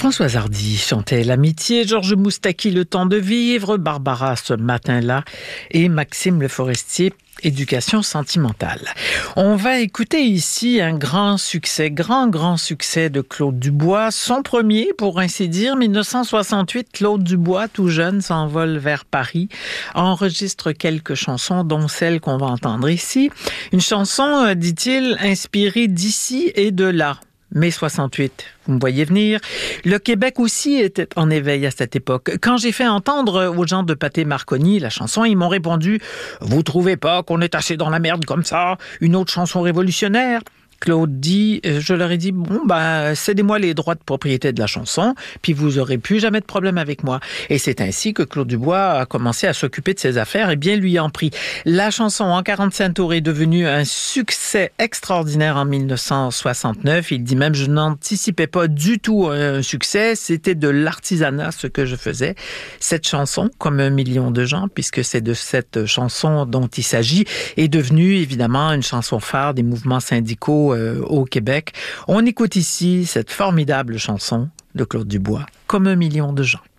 Françoise Hardy chantait l'amitié, Georges Moustaki le temps de vivre, Barbara ce matin-là et Maxime Le Forestier, éducation sentimentale. On va écouter ici un grand succès de Claude Dubois, son premier pour ainsi dire, 1968, Claude Dubois, tout jeune, s'envole vers Paris, enregistre quelques chansons dont celle qu'on va entendre ici. Une chanson, dit-il, inspirée d'ici et de là. Mai 68, vous me voyez venir. Le Québec aussi était en éveil à cette époque. Quand j'ai fait entendre aux gens de Pathé Marconi la chanson, ils m'ont répondu « Vous trouvez pas qu'on est assez dans la merde comme ça? Une autre chanson révolutionnaire ?» Claude dit, je leur ai dit, cédez-moi les droits de propriété de la chanson, puis vous aurez plus jamais de problème avec moi. Et c'est ainsi que Claude Dubois a commencé à s'occuper de ses affaires et bien lui en prie. La chanson en 45 tours est devenue un succès extraordinaire en 1969. Il dit même, je n'anticipais pas du tout un succès. C'était de l'artisanat ce que je faisais. Cette chanson, comme 1 million de gens, puisque c'est de cette chanson dont il s'agit, est devenue évidemment une chanson phare des mouvements syndicaux au Québec. On écoute ici cette formidable chanson de Claude Dubois, comme 1 million de gens.